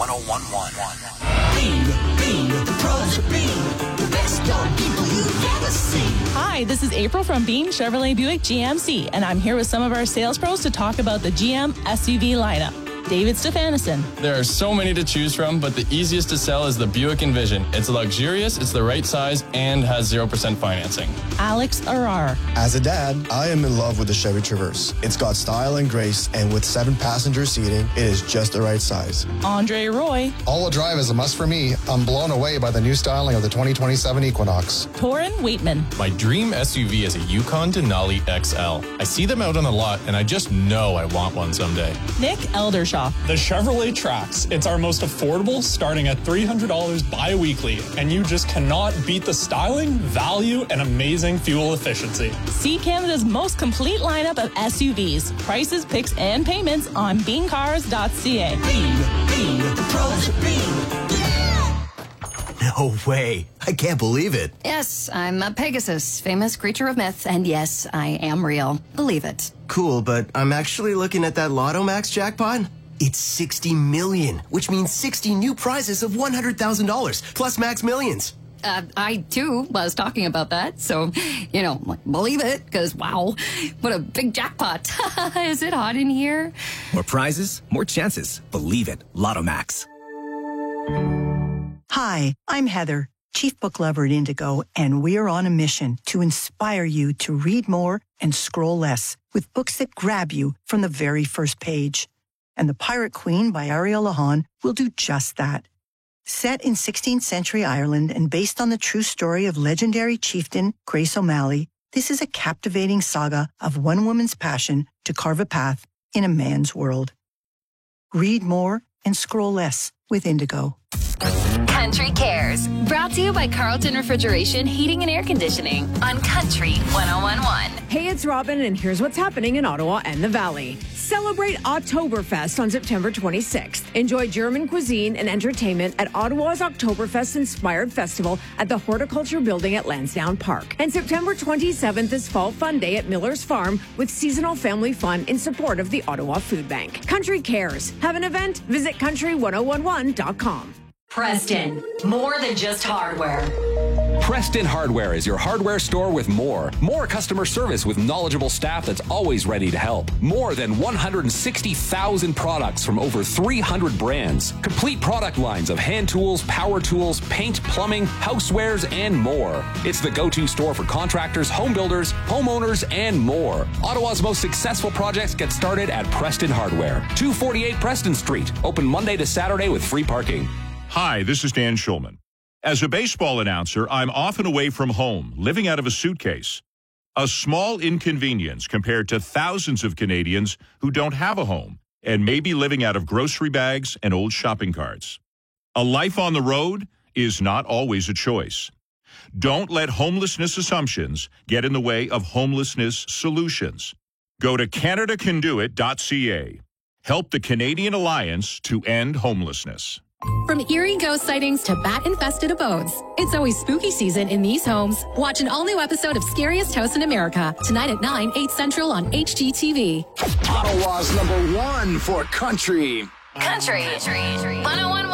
1011. Beam, the pros are Beam. The best young people you've ever seen. Hi, this is April from Beam Chevrolet Buick GMC, and I'm here with some of our sales pros to talk about the GM SUV lineup. David Stefanison. There are so many to choose from, but the easiest to sell is the Buick Envision. It's luxurious, it's the right size, and has 0% financing. Alex Arar. As a dad, I am in love with the Chevy Traverse. It's got style and grace, and with 7-passenger seating, it is just the right size. Andre Roy. All-wheel drive is a must for me. I'm blown away by the new styling of the 2027 Equinox. Torin Waitman. My dream SUV is a Yukon Denali XL. I see them out on the lot, and I just know I want one someday. Nick Eldershaw. The Chevrolet Trax. It's our most affordable, starting at $300 bi-weekly, and you just cannot beat the styling, value, and amazing fuel efficiency. See Canada's most complete lineup of SUVs. Prices, picks, and payments on beamcars.ca. Beam, the pros are Beam. No way. I can't believe it. Yes, I'm a Pegasus, famous creature of myth, and yes, I am real. Believe it. Cool, but I'm actually looking at that Lotto Max jackpot. It's 60 million, which means 60 new prizes of $100,000 plus Max Millions. I, too, was talking about that, so, believe it, because, wow, what a big jackpot. Is it hot in here? More prizes, more chances. Believe it. Lotto Max. Hi, I'm Heather, Chief Book Lover at Indigo, and we're on a mission to inspire you to read more and scroll less with books that grab you from the very first page. And The Pirate Queen by Ariel Lahan will do just that. Set in 16th century Ireland and based on the true story of legendary chieftain Grace O'Malley, this is a captivating saga of one woman's passion to carve a path in a man's world. Read more and scroll less with Indigo. Country Cares, brought to you by Carlton Refrigeration, Heating and Air Conditioning on Country 1011. Hey, it's Robin, and here's what's happening in Ottawa and the Valley. Celebrate Oktoberfest on September 26th. Enjoy German cuisine and entertainment at Ottawa's Oktoberfest-inspired festival at the Horticulture Building at Lansdowne Park. And September 27th is Fall Fun Day at Miller's Farm with seasonal family fun in support of the Ottawa Food Bank. Country Cares. Have an event? Visit country1011.com. Preston, more than just hardware. Preston Hardware is your hardware store with more. More customer service with knowledgeable staff that's always ready to help. More than 160,000 products from over 300 brands. Complete product lines of hand tools, power tools, paint, plumbing, housewares, and more. It's the go-to store for contractors, home builders, homeowners, and more. Ottawa's most successful projects get started at Preston Hardware. 248 Preston Street. Open Monday to Saturday with free parking. Hi, this is Dan Schulman. As a baseball announcer, I'm often away from home, living out of a suitcase. A small inconvenience compared to thousands of Canadians who don't have a home and may be living out of grocery bags and old shopping carts. A life on the road is not always a choice. Don't let homelessness assumptions get in the way of homelessness solutions. Go to CanadaCanDoIt.ca. Help the Canadian Alliance to end homelessness. From eerie ghost sightings to bat-infested abodes, it's always spooky season in these homes. Watch an all-new episode of Scariest House in America, tonight at 9, 8 Central on HGTV. Ottawa's #1 for country. Country 1011.